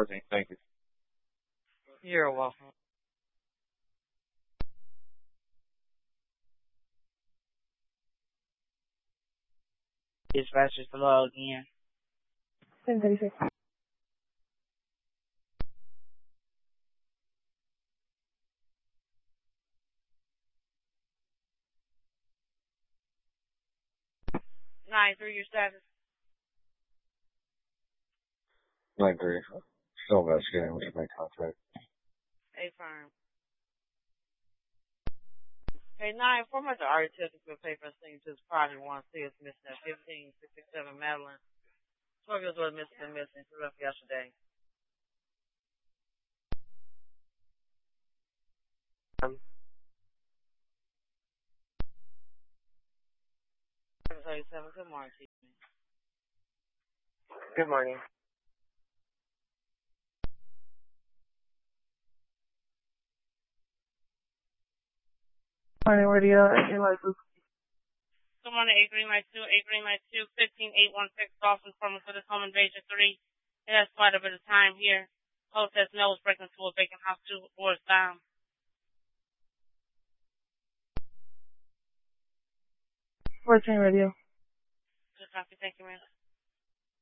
14. Thank you. You're welcome. Dispatchers below again. 1036. Nine through your status. 9-3. Still investigating. We should make contact. Affirm. Okay, 9, format the architect for paper thing to Project 1C is missing at 1567 Madeline. Scorpios was missing. She left yesterday. Good morning, Chief. Good morning. Morning, radio, your license. Good morning, A Green Light 2, 15816, Dolphin Foreman for this home invasion 3. It has quite a bit of time here. Host has nose breaking into a vacant house 2 doors down. 14 radio. Good copy, thank you, ma'am.